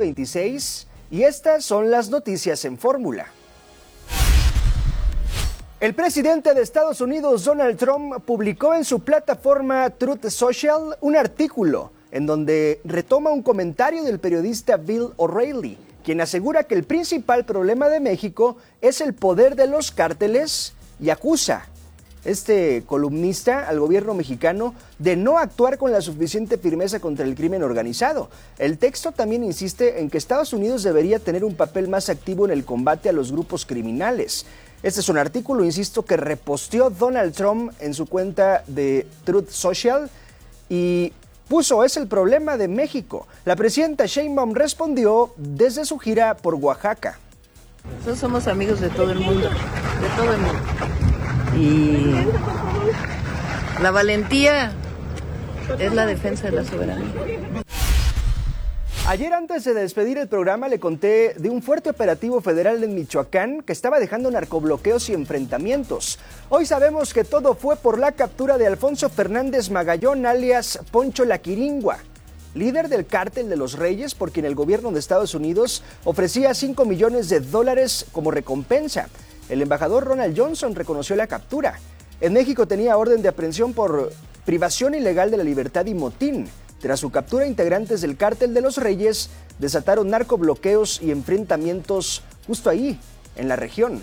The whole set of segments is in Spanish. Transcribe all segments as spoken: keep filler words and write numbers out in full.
veintiséis y estas son las noticias en fórmula. El presidente de Estados Unidos, Donald Trump, publicó en su plataforma Truth Social un artículo en donde retoma un comentario del periodista Bill O'Reilly, quien asegura que el principal problema de México es el poder de los cárteles y acusa este columnista al gobierno mexicano de no actuar con la suficiente firmeza contra el crimen organizado. El texto también insiste en que Estados Unidos debería tener un papel más activo en el combate a los grupos criminales. Este es un artículo, insisto, que reposteó Donald Trump en su cuenta de Truth Social y puso: es el problema de México. La presidenta Sheinbaum respondió desde su gira por Oaxaca. Nosotros somos amigos de todo el mundo, de todo el mundo. Y la valentía es la defensa de la soberanía. Ayer, antes de despedir el programa, le conté de un fuerte operativo federal en Michoacán que estaba dejando narcobloqueos y enfrentamientos. Hoy sabemos que todo fue por la captura de Alfonso Fernández Magallón, alias Poncho La Quiringua, líder del cártel de los Reyes, por quien el gobierno de Estados Unidos ofrecía cinco millones de dólares como recompensa. El embajador Ronald Johnson reconoció la captura. En México tenía orden de aprehensión por privación ilegal de la libertad y motín. Tras su captura, integrantes del cártel de los Reyes desataron narcobloqueos y enfrentamientos justo ahí, en la región.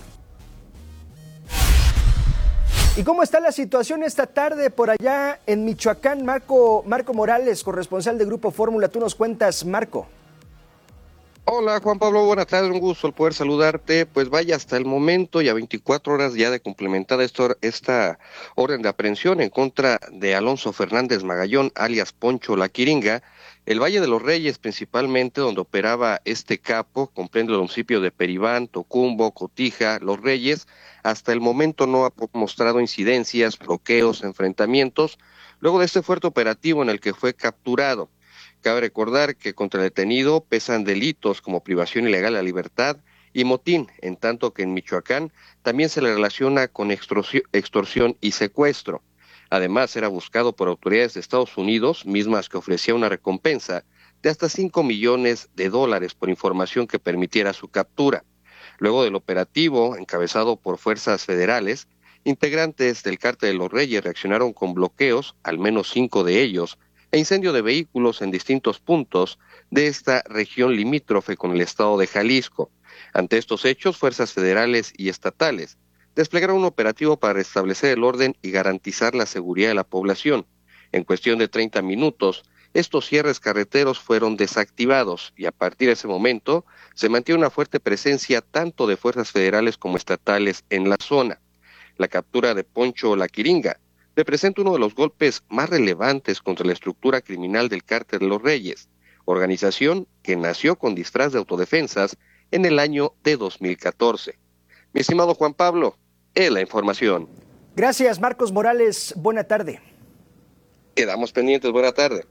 ¿Y cómo está la situación esta tarde por allá en Michoacán? Marco, Marco Morales, corresponsal de Grupo Fórmula, tú nos cuentas, Marco. Hola Juan Pablo, buenas tardes, un gusto el poder saludarte. Pues vaya, hasta el momento y a veinticuatro horas ya de complementada esta, esta orden de aprehensión en contra de Alonso Fernández Magallón, alias Poncho La Quiringa, el Valle de los Reyes principalmente, donde operaba este capo, comprende el municipio de Peribán, Tocumbo, Cotija, Los Reyes, hasta el momento no ha mostrado incidencias, bloqueos, enfrentamientos, luego de este fuerte operativo en el que fue capturado. Cabe recordar que contra el detenido pesan delitos como privación ilegal de la libertad y motín, en tanto que en Michoacán también se le relaciona con extorsión y secuestro. Además, era buscado por autoridades de Estados Unidos, mismas que ofrecían una recompensa de hasta cinco millones de dólares por información que permitiera su captura. Luego del operativo, encabezado por fuerzas federales, integrantes del Cártel de los Reyes reaccionaron con bloqueos, al menos cinco de ellos, e incendio de vehículos en distintos puntos de esta región limítrofe con el estado de Jalisco. Ante estos hechos, fuerzas federales y estatales desplegaron un operativo para restablecer el orden y garantizar la seguridad de la población. En cuestión de treinta minutos, estos cierres carreteros fueron desactivados y a partir de ese momento se mantiene una fuerte presencia tanto de fuerzas federales como estatales en la zona. La captura de Poncho La Quiringa representa uno de los golpes más relevantes contra la estructura criminal del Cártel de los Reyes, organización que nació con disfraz de autodefensas en el año de dos mil catorce. Mi estimado Juan Pablo, es la información. Gracias, Marcos Morales. Buena tarde. Quedamos pendientes. Buena tarde.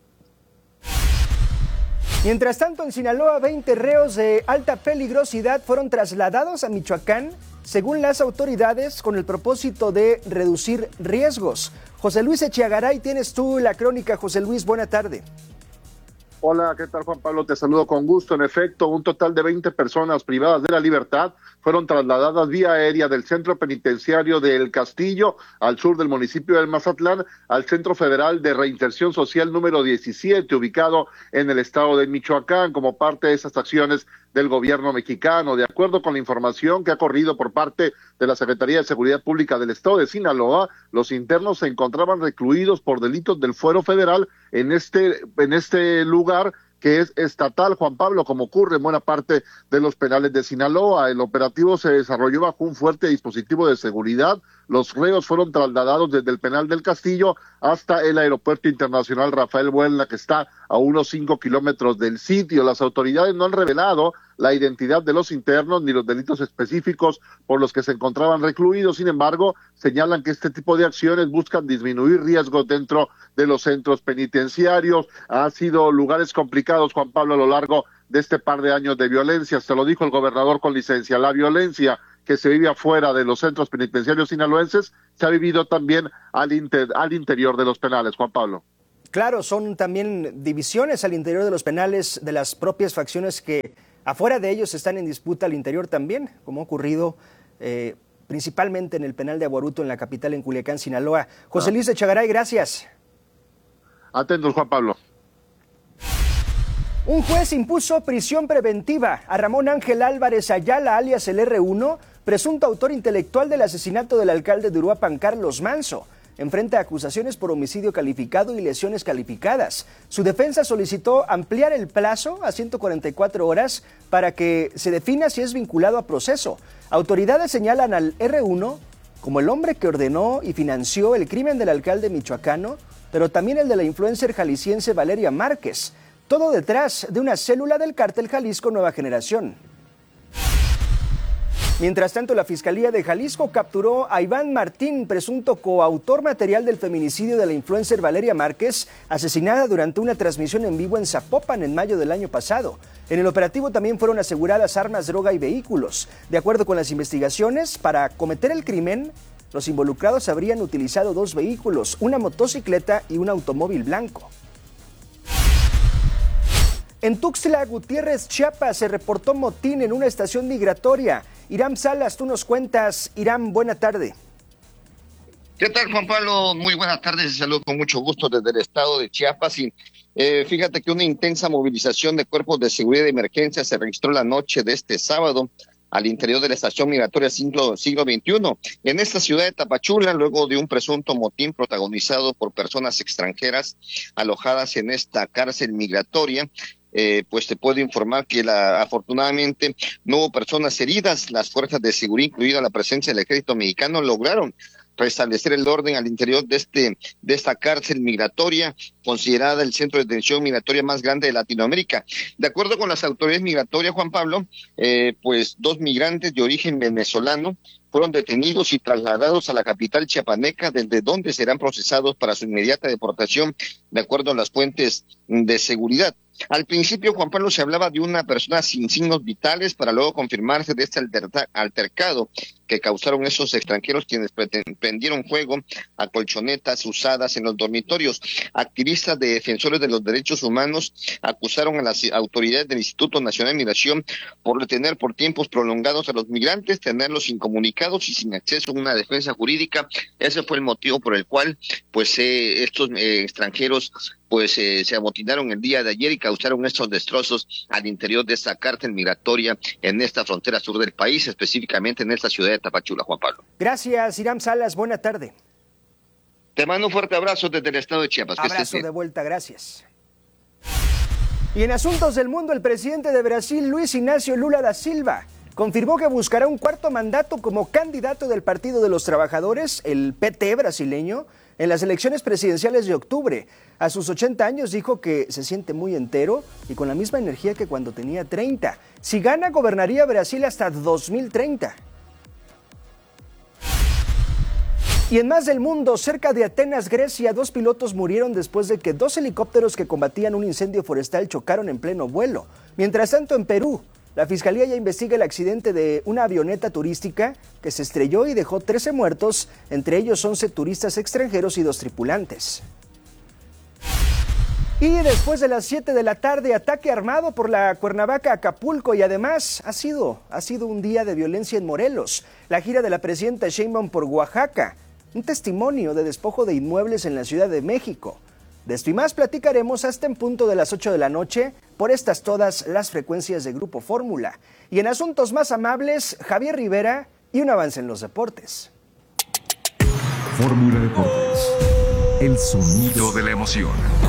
Mientras tanto, en Sinaloa, veinte reos de alta peligrosidad fueron trasladados a Michoacán, según las autoridades, con el propósito de reducir riesgos. José Luis Echeagaray, tienes tú la crónica. José Luis, buena tarde. Hola, ¿qué tal Juan Pablo? Te saludo con gusto. En efecto, un total de veinte personas privadas de la libertad fueron trasladadas vía aérea del centro penitenciario de El Castillo, al sur del municipio del Mazatlán, al Centro Federal de Reinserción Social número diecisiete, ubicado en el estado de Michoacán, como parte de esas acciones del gobierno mexicano. De acuerdo con la información que ha corrido por parte de la Secretaría de Seguridad Pública del estado de Sinaloa, los internos se encontraban recluidos por delitos del fuero federal en este, en este lugar que es estatal, Juan Pablo, como ocurre en buena parte de los penales de Sinaloa. El operativo se desarrolló bajo un fuerte dispositivo de seguridad. Los reos fueron trasladados desde el penal del Castillo hasta el aeropuerto internacional Rafael Buelna, que está a unos cinco kilómetros del sitio. Las autoridades no han revelado la identidad de los internos ni los delitos específicos por los que se encontraban recluidos. Sin embargo, señalan que este tipo de acciones buscan disminuir riesgos dentro de los centros penitenciarios. Han sido lugares complicados, Juan Pablo, a lo largo de este par de años de violencia. Se lo dijo el gobernador con licencia. La violencia que se vive afuera de los centros penitenciarios sinaloenses se ha vivido también al, inter, al interior de los penales, Juan Pablo. Claro, son también divisiones al interior de los penales de las propias facciones que afuera de ellos están en disputa al interior también, como ha ocurrido eh, principalmente en el penal de Aguaruto, en la capital, en Culiacán, Sinaloa. José Luis Echegaray, gracias. Atentos, Juan Pablo. Un juez impuso prisión preventiva a Ramón Ángel Álvarez Ayala, alias el erre uno, presunto autor intelectual del asesinato del alcalde de Uruapan, Carlos Manso. Enfrenta acusaciones por homicidio calificado y lesiones calificadas. Su defensa solicitó ampliar el plazo a ciento cuarenta y cuatro horas para que se defina si es vinculado a proceso. Autoridades señalan al erre uno como el hombre que ordenó y financió el crimen del alcalde michoacano, pero también el de la influencer jalisciense Valeria Márquez. Todo detrás de una célula del cártel Jalisco Nueva Generación. Mientras tanto, la Fiscalía de Jalisco capturó a Iván Martín, presunto coautor material del feminicidio de la influencer Valeria Márquez, asesinada durante una transmisión en vivo en Zapopan en mayo del año pasado. En el operativo también fueron aseguradas armas, droga y vehículos. De acuerdo con las investigaciones, para cometer el crimen, los involucrados habrían utilizado dos vehículos, una motocicleta y un automóvil blanco. En Tuxtla Gutiérrez, Chiapas, se reportó motín en una estación migratoria. Iram Salas, tú nos cuentas. Iram, buena tarde. ¿Qué tal, Juan Pablo? Muy buenas tardes, saludo con mucho gusto desde el estado de Chiapas. Y eh, fíjate que una intensa movilización de cuerpos de seguridad de emergencia se registró la noche de este sábado al interior de la estación migratoria siglo, siglo veintiuno, en esta ciudad de Tapachula, luego de un presunto motín protagonizado por personas extranjeras alojadas en esta cárcel migratoria. Eh, pues te puedo informar que la, afortunadamente no hubo personas heridas. Las fuerzas de seguridad, incluida la presencia del ejército mexicano, lograron restablecer el orden al interior de este de esta cárcel migratoria, considerada el centro de detención migratoria más grande de Latinoamérica. De acuerdo con las autoridades migratorias, Juan Pablo, eh, pues dos migrantes de origen venezolano fueron detenidos y trasladados a la capital chiapaneca, desde donde serán procesados para su inmediata deportación, de acuerdo a las fuentes de seguridad. Al principio, Juan Pablo, se hablaba de una persona sin signos vitales, para luego confirmarse de este alterca- altercado que causaron esos extranjeros, quienes prendieron fuego a colchonetas usadas en los dormitorios. Activistas de defensores de los derechos humanos acusaron a las autoridades del Instituto Nacional de Migración por detener por tiempos prolongados a los migrantes, tenerlos incomunicados y sin acceso a una defensa jurídica. Ese fue el motivo por el cual pues eh, estos eh, extranjeros pues eh, se amotinaron el día de ayer y causaron estos destrozos al interior de esta cárcel migratoria en esta frontera sur del país, específicamente en esta ciudad de Tapachula, Juan Pablo. Gracias, Iram Salas, buena tarde. Te mando un fuerte abrazo desde el estado de Chiapas. Abrazo de vuelta, gracias. Y en asuntos del mundo, el presidente de Brasil, Luis Ignacio Lula da Silva, confirmó que buscará un cuarto mandato como candidato del Partido de los Trabajadores, el P T brasileño, en las elecciones presidenciales de octubre. A sus ochenta años dijo que se siente muy entero y con la misma energía que cuando tenía treinta. Si gana, gobernaría Brasil hasta dos mil treinta. Y en más del mundo, cerca de Atenas, Grecia, dos pilotos murieron después de que dos helicópteros que combatían un incendio forestal chocaron en pleno vuelo. Mientras tanto, en Perú, la Fiscalía ya investiga el accidente de una avioneta turística que se estrelló y dejó trece muertos, entre ellos once turistas extranjeros y dos tripulantes. Y después de las siete de la tarde, ataque armado por la Cuernavaca Acapulco, y además ha sido, ha sido un día de violencia en Morelos. La gira de la presidenta Sheinbaum por Oaxaca, un testimonio de despojo de inmuebles en la Ciudad de México. De esto y más platicaremos hasta en punto de las ocho de la noche por estas todas las frecuencias de Grupo Fórmula. Y en asuntos más amables, Javier Rivera y un avance en los deportes. Fórmula Deportes, el sonido de la emoción.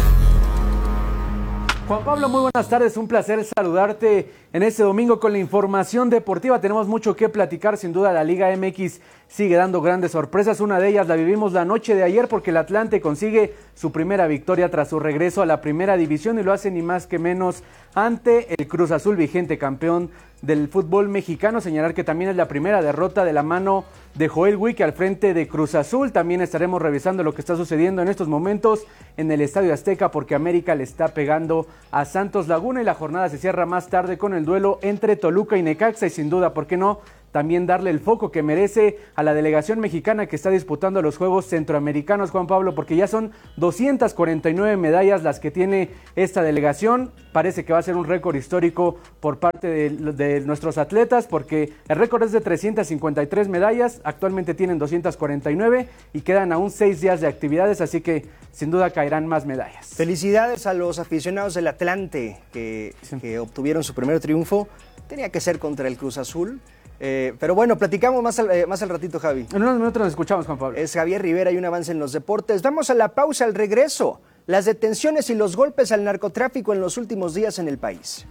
Juan Pablo, muy buenas tardes, un placer saludarte en este domingo con la información deportiva. Tenemos mucho que platicar, sin duda la Liga M X sigue dando grandes sorpresas. Una de ellas la vivimos la noche de ayer porque el Atlante consigue su primera victoria tras su regreso a la primera división y lo hace ni más que menos ante el Cruz Azul, vigente campeón del fútbol mexicano. Señalar que también es la primera derrota de la mano de Joel Wicke al frente de Cruz Azul. También estaremos revisando lo que está sucediendo en estos momentos en el Estadio Azteca porque América le está pegando a Santos Laguna y la jornada se cierra más tarde con el duelo entre Toluca y Necaxa y sin duda, ¿por qué no?, también darle el foco que merece a la delegación mexicana que está disputando los Juegos Centroamericanos, Juan Pablo, porque ya son doscientas cuarenta y nueve medallas las que tiene esta delegación. Parece que va a ser un récord histórico por parte de, de nuestros atletas, porque el récord es de trescientas cincuenta y tres medallas, actualmente tienen doscientas cuarenta y nueve y quedan aún seis días de actividades, así que sin duda caerán más medallas. Felicidades a los aficionados del Atlante que, sí. que obtuvieron su primer triunfo. Tenía que ser contra el Cruz Azul. Eh, pero bueno, platicamos más al, eh, más al ratito, Javi. En unos minutos nos escuchamos, Juan Pablo. Es Javier Rivera y un avance en los deportes. Vamos a la pausa, al regreso. Las detenciones y los golpes al narcotráfico en los últimos días en el país.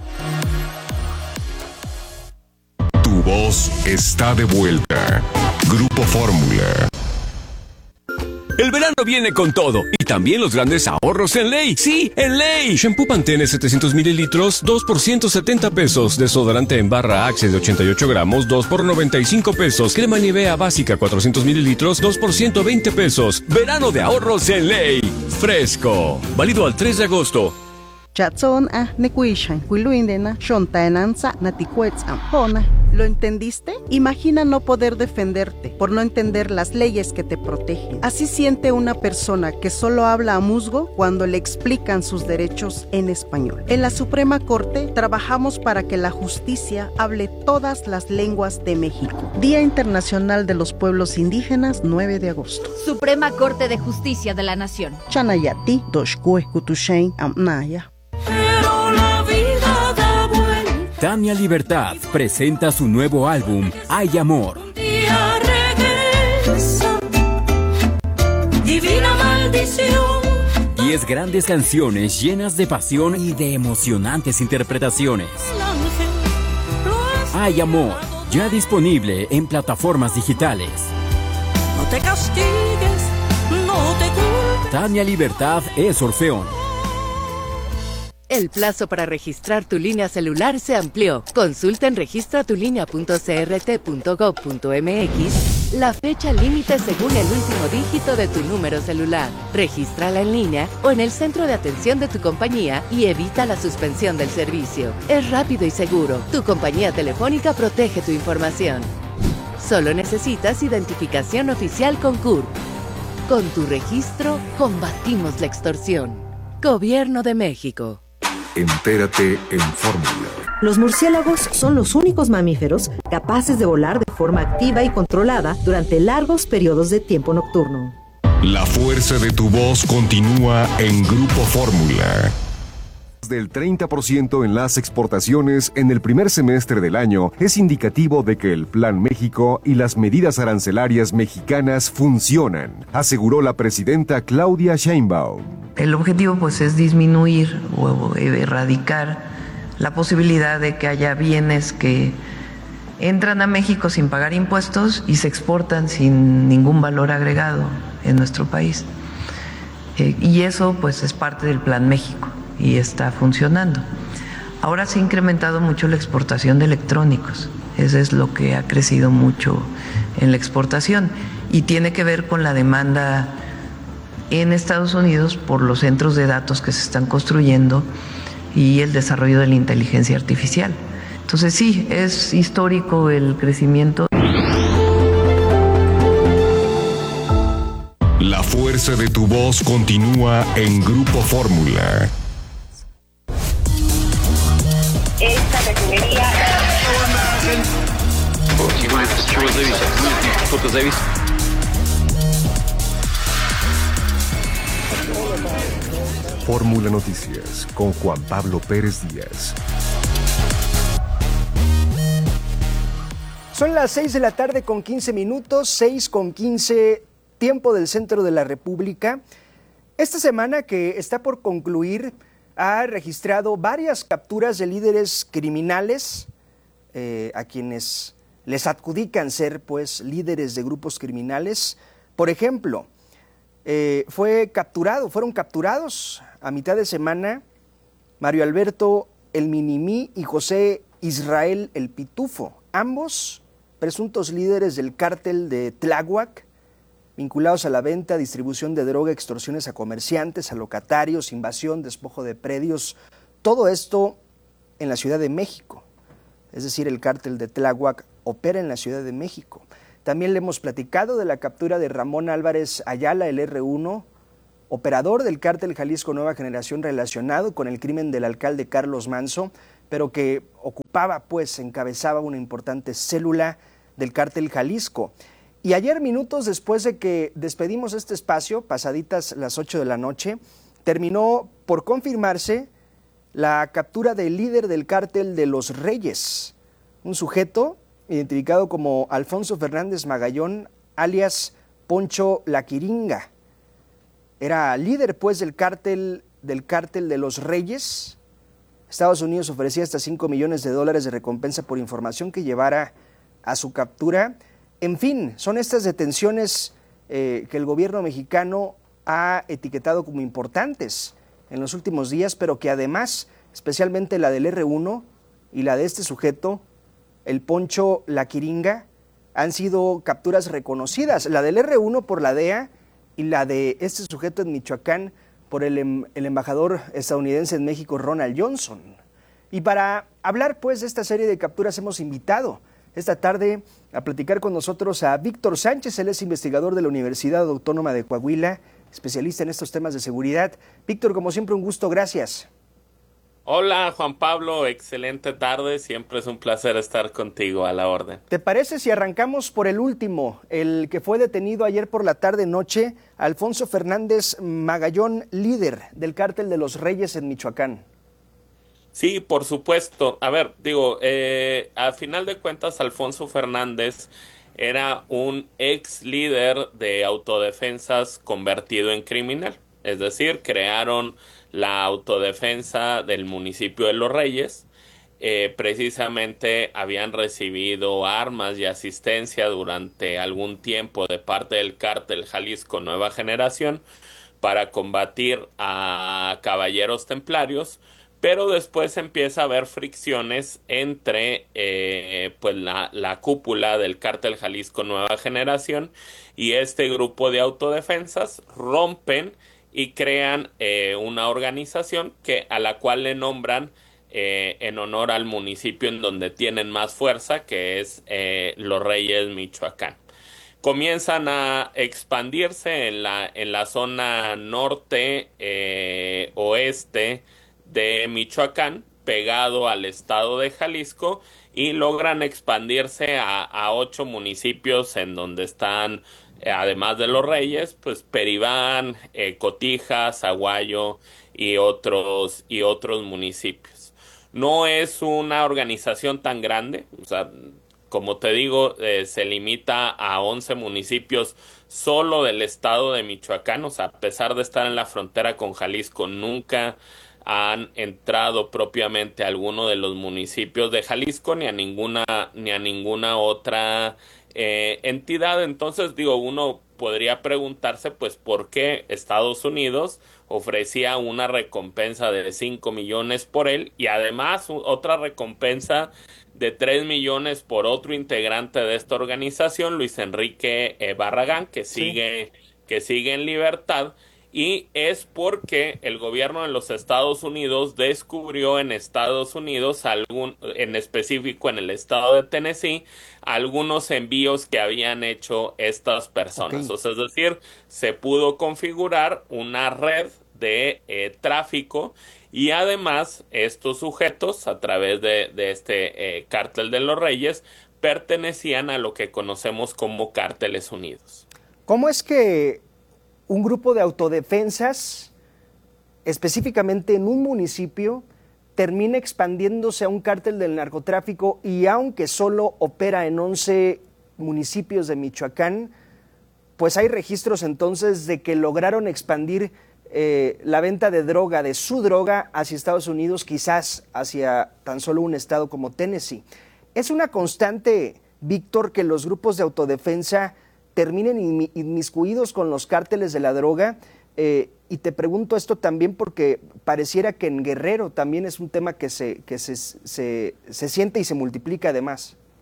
Tu voz está de vuelta. Grupo Fórmula. El verano viene con todo y también los grandes ahorros en Ley. ¡Sí, en Ley! Shampoo Pantene setecientos mililitros, dos por ciento setenta pesos. Desodorante en barra Axe de ochenta y ocho gramos, dos por noventa y cinco pesos. Crema Nivea básica cuatrocientos mililitros, dos por ciento veinte pesos. Verano de ahorros en Ley. Fresco. Válido al tres de agosto. Chatson a nekuishan, kuiluindena, shontaenanza, naticuetzam, hona. ¿Lo entendiste? Imagina no poder defenderte por no entender las leyes que te protegen. Así siente una persona que solo habla a musgo cuando le explican sus derechos en español. En la Suprema Corte trabajamos para que la justicia hable todas las lenguas de México. Día Internacional de los Pueblos Indígenas, nueve de agosto. Suprema Corte de Justicia de la Nación. Chanayati, doshkue, kutushein, amnaya. Pero la vida da vuelta. Tania Libertad presenta su nuevo álbum, Hay Amor. Un día regresa, divina maldición. Diez grandes canciones llenas de pasión y de emocionantes interpretaciones. Hay Amor, ya disponible en plataformas digitales. No te castigues, no te culpes. Tania Libertad es Orfeón. El plazo para registrar tu línea celular se amplió. Consulta en registratulinea punto c r t punto gov punto m x la fecha límite según el último dígito de tu número celular. Regístrala en línea o en el centro de atención de tu compañía y evita la suspensión del servicio. Es rápido y seguro. Tu compañía telefónica protege tu información. Solo necesitas identificación oficial con C U R P. Con tu registro, combatimos la extorsión. Gobierno de México. Entérate en Fórmula. Los murciélagos son los únicos mamíferos capaces de volar de forma activa y controlada durante largos periodos de tiempo nocturno. La fuerza de tu voz continúa en Grupo Fórmula. Del treinta por ciento en las exportaciones en el primer semestre del año es indicativo de que el Plan México y las medidas arancelarias mexicanas funcionan, aseguró la presidenta Claudia Sheinbaum. El objetivo pues es disminuir o erradicar la posibilidad de que haya bienes que entran a México sin pagar impuestos y se exportan sin ningún valor agregado en nuestro país. Eh, y eso pues es parte del Plan México y está funcionando. Ahora se ha incrementado mucho la exportación de electrónicos. Eso es lo que ha crecido mucho en la exportación y tiene que ver con la demanda en Estados Unidos por los centros de datos que se están construyendo y el desarrollo de la inteligencia artificial. Entonces sí, es histórico el crecimiento. La fuerza de tu voz continúa en Grupo Fórmula. Esta refinería... Fórmula Noticias con Juan Pablo Pérez Díaz. Son las seis de la tarde con quince minutos, seis con quince, tiempo del centro de la República. Esta semana que está por concluir ha registrado varias capturas de líderes criminales eh, a quienes les adjudican ser pues líderes de grupos criminales. Por ejemplo, eh, fue capturado, fueron capturados a mitad de semana Mario Alberto el Minimí y José Israel el Pitufo, ambos presuntos líderes del cártel de Tláhuac, vinculados a la venta, distribución de droga, extorsiones a comerciantes, a locatarios, invasión, despojo de predios, todo esto en la Ciudad de México. Es decir, el cártel de Tláhuac opera en la Ciudad de México. También le hemos platicado de la captura de Ramón Álvarez Ayala, el erre uno, operador del cártel Jalisco Nueva Generación relacionado con el crimen del alcalde Carlos Manzo, pero que ocupaba, pues, encabezaba una importante célula del cártel Jalisco. Y ayer, minutos después de que despedimos este espacio, pasaditas las ocho de la noche, terminó por confirmarse la captura del líder del cártel de los Reyes, un sujeto identificado como Alfonso Fernández Magallón, alias Poncho La Quiringa. Era líder, pues, del cártel, del cártel de los Reyes. Estados Unidos ofrecía hasta cinco millones de dólares de recompensa por información que llevara a su captura. En fin, son estas detenciones eh, que el gobierno mexicano ha etiquetado como importantes en los últimos días, pero que además, especialmente la del erre uno y la de este sujeto, el Poncho La Quiringa, han sido capturas reconocidas. La del erre uno por la de a y la de este sujeto en Michoacán por el, el embajador estadounidense en México, Ronald Johnson. Y para hablar, pues, de esta serie de capturas hemos invitado esta tarde a platicar con nosotros a Víctor Sánchez. Él es investigador de la Universidad Autónoma de Coahuila, especialista en estos temas de seguridad. Víctor, como siempre, un gusto, gracias. Hola, Juan Pablo, excelente tarde, siempre es un placer estar contigo, a la orden. ¿Te parece si arrancamos por el último, el que fue detenido ayer por la tarde-noche, Alfonso Fernández Magallón, líder del cártel de los Reyes en Michoacán? Sí, por supuesto. A ver, digo, eh, al final de cuentas, Alfonso Fernández era un ex líder de autodefensas convertido en criminal. Es decir, crearon la autodefensa del municipio de Los Reyes. Eh, precisamente habían recibido armas y asistencia durante algún tiempo de parte del cártel Jalisco Nueva Generación para combatir a caballeros templarios. Pero después empieza a haber fricciones entre eh, pues la, la cúpula del cártel Jalisco Nueva Generación y este grupo de autodefensas. Rompen y crean eh, una organización que, a la cual le nombran eh, en honor al municipio en donde tienen más fuerza, que es eh, Los Reyes, Michoacán. Comienzan a expandirse en la, en la zona norte, eh, oeste de Michoacán, pegado al estado de Jalisco, y logran expandirse a, a ocho municipios en donde están, eh, además de Los Reyes, pues Peribán, eh, Cotija, Zaguayo y otros, y otros municipios. No es una organización tan grande, o sea, como te digo, eh, se limita a once municipios solo del estado de Michoacán. O sea, a pesar de estar en la frontera con Jalisco, nunca han entrado propiamente a alguno de los municipios de Jalisco, ni a ninguna, ni a ninguna otra eh, entidad. Entonces, digo, uno podría preguntarse, pues, ¿por qué Estados Unidos ofrecía una recompensa de cinco millones por él y además otra recompensa de tres millones por otro integrante de esta organización, Luis Enrique eh, Barragán, que sigue, sí. que sigue en libertad? Y es porque el gobierno de los Estados Unidos descubrió en Estados Unidos, algún, en específico en el estado de Tennessee, algunos envíos que habían hecho estas personas. Okay. O sea, es decir, se pudo configurar una red de eh, tráfico y además estos sujetos, a través de, de este eh, cártel de los Reyes, pertenecían a lo que conocemos como Cárteles Unidos. ¿Cómo es que un grupo de autodefensas, específicamente en un municipio, termina expandiéndose a un cártel del narcotráfico y aunque solo opera en once municipios de Michoacán, pues hay registros entonces de que lograron expandir eh, la venta de droga, de su droga, hacia Estados Unidos, quizás hacia tan solo un estado como Tennessee? Es una constante, Víctor, que los grupos de autodefensa terminen inmiscuidos con los cárteles de la droga, eh, y te pregunto esto también porque pareciera que en Guerrero también es un tema que se, que se, se, se siente y se multiplica además.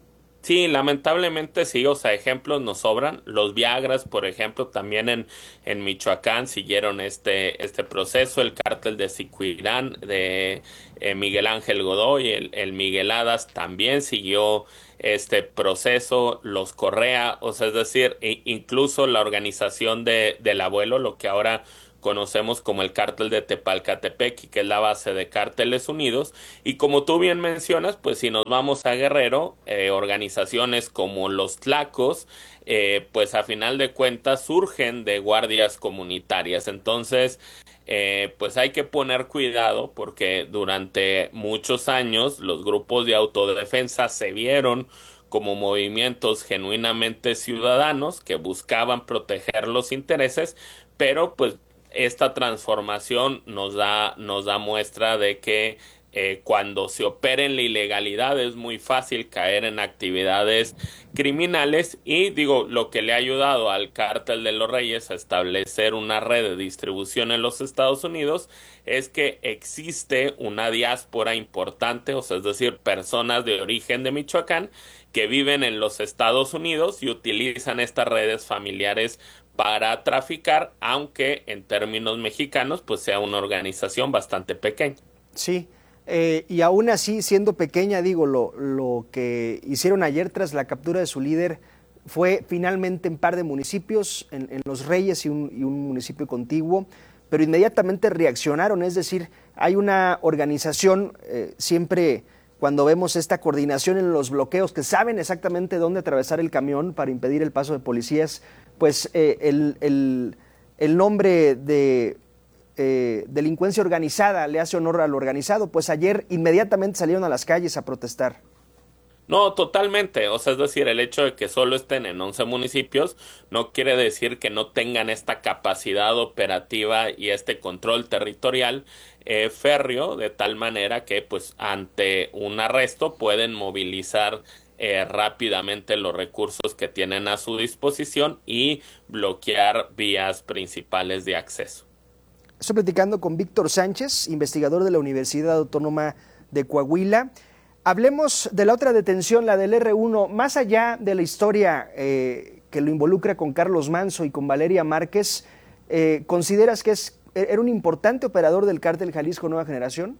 Sí, lamentablemente sí, o sea, ejemplos nos sobran. Los Viagras, por ejemplo, también en, en Michoacán siguieron este, este proceso. El cártel de Siquirán, de eh, Miguel Ángel Godoy, el, el Migueladas también siguió este proceso. Los Correa, o sea, es decir, e- incluso la organización de, del abuelo, lo que ahora conocemos como el cártel de Tepalcatepec, que es la base de Cárteles Unidos. Y como tú bien mencionas, pues si nos vamos a Guerrero, eh, organizaciones como los Tlacos, eh, pues a final de cuentas surgen de guardias comunitarias. Entonces, eh, pues hay que poner cuidado porque durante muchos años los grupos de autodefensa se vieron como movimientos genuinamente ciudadanos que buscaban proteger los intereses, pero pues esta transformación nos da, nos da muestra de que eh, cuando se opera en la ilegalidad es muy fácil caer en actividades criminales. Y digo, lo que le ha ayudado al Cártel de los Reyes a establecer una red de distribución en los Estados Unidos es que existe una diáspora importante, o sea, es decir, personas de origen de Michoacán que viven en los Estados Unidos y utilizan estas redes familiares para traficar, aunque en términos mexicanos pues sea una organización bastante pequeña. Sí, eh, y aún así, siendo pequeña, digo, lo, lo que hicieron ayer tras la captura de su líder fue finalmente en par de municipios, en, en Los Reyes y un, y un municipio contiguo, pero inmediatamente reaccionaron, es decir, hay una organización, eh, siempre cuando vemos esta coordinación en los bloqueos, que saben exactamente dónde atravesar el camión para impedir el paso de policías, pues eh, el, el, el nombre de eh, delincuencia organizada le hace honor al organizado, pues ayer inmediatamente salieron a las calles a protestar. No, totalmente, o sea, es decir, el hecho de que solo estén en once municipios no quiere decir que no tengan esta capacidad operativa y este control territorial eh, férreo, de tal manera que pues ante un arresto pueden movilizar Eh, rápidamente los recursos que tienen a su disposición y bloquear vías principales de acceso. Estoy platicando con Víctor Sánchez, investigador de la Universidad Autónoma de Coahuila. Hablemos de la otra detención, la del erre uno, más allá de la historia eh, que lo involucra con Carlos Manso y con Valeria Márquez, eh, ¿consideras que es, era un importante operador del cártel Jalisco Nueva Generación?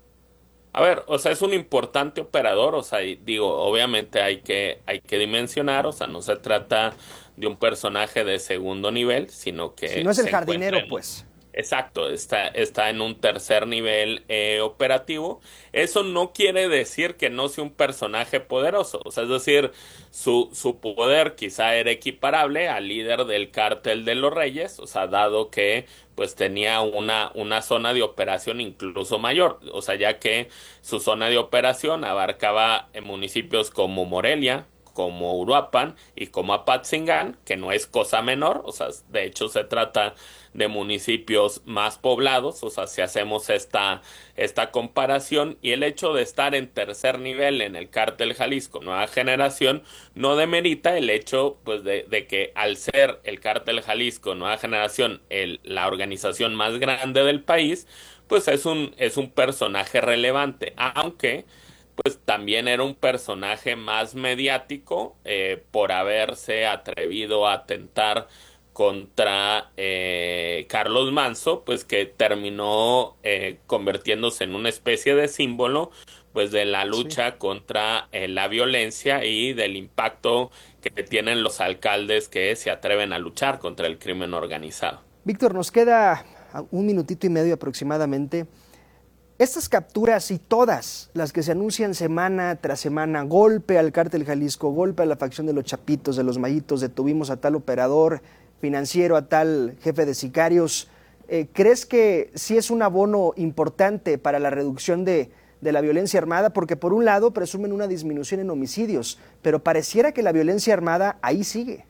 A ver, o sea, es un importante operador, o sea, y digo, obviamente hay que, hay que dimensionar, o sea, no se trata de un personaje de segundo nivel, sino que... Si no es el se jardinero, en, pues. Exacto, está, está en un tercer nivel eh, operativo. Eso no quiere decir que no sea un personaje poderoso, o sea, es decir, su, su poder quizá era equiparable al líder del Cártel de los Reyes, o sea, dado que pues tenía una, una zona de operación incluso mayor, o sea, ya que su zona de operación abarcaba en municipios como Morelia, como Uruapan y como Apatzingán, que no es cosa menor, o sea, de hecho se trata de municipios más poblados, o sea, si hacemos esta, esta comparación, y el hecho de estar en tercer nivel en el Cártel Jalisco Nueva Generación no demerita el hecho pues de, de que al ser el Cártel Jalisco Nueva Generación el, la organización más grande del país, pues es un, es un personaje relevante, aunque pues también era un personaje más mediático eh, por haberse atrevido a atentar contra eh, Carlos Manso, pues que terminó eh, convirtiéndose en una especie de símbolo pues de la lucha sí. contra eh, la violencia y del impacto que tienen los alcaldes que se atreven a luchar contra el crimen organizado. Víctor, nos queda un minutito y medio aproximadamente. Estas capturas y todas las que se anuncian semana tras semana, golpe al Cártel Jalisco, golpe a la facción de los Chapitos, de los Mayitos, detuvimos a tal operador financiero, a tal jefe de sicarios, eh, ¿crees que sí es un abono importante para la reducción de, de la violencia armada? Porque por un lado presumen una disminución en homicidios, pero pareciera que la violencia armada ahí sigue.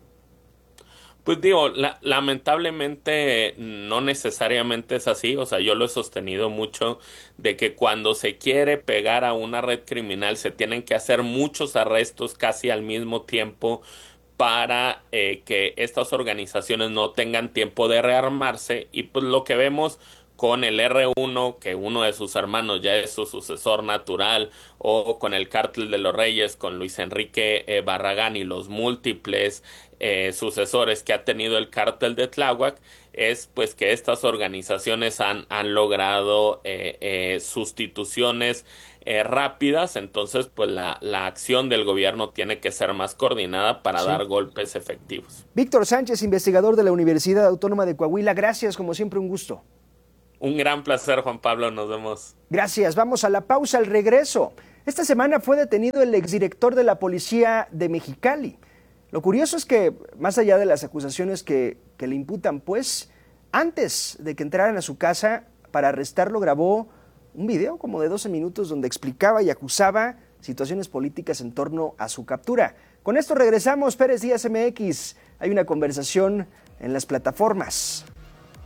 Pues digo, la, lamentablemente no necesariamente es así, o sea, yo lo he sostenido mucho de que cuando se quiere pegar a una red criminal se tienen que hacer muchos arrestos casi al mismo tiempo para eh, que estas organizaciones no tengan tiempo de rearmarse, y pues lo que vemos con el erre uno, que uno de sus hermanos ya es su sucesor natural, o con el Cártel de los Reyes, con Luis Enrique eh, Barragán y los múltiples eh, sucesores que ha tenido el Cártel de Tláhuac, es pues que estas organizaciones han, han logrado eh, eh, sustituciones eh, rápidas. Entonces pues la, la acción del gobierno tiene que ser más coordinada para sí. dar golpes efectivos. Víctor Sánchez, investigador de la Universidad Autónoma de Coahuila, gracias, como siempre un gusto. Un gran placer, Juan Pablo, nos vemos. Gracias, vamos a la pausa, al regreso. Esta semana fue detenido el exdirector de la policía de Mexicali. Lo curioso es que, más allá de las acusaciones que, que le imputan, pues, antes de que entraran a su casa para arrestarlo, grabó un video como de doce minutos donde explicaba y acusaba situaciones políticas en torno a su captura. Con esto regresamos, Pérez Díaz M X. Hay una conversación en las plataformas.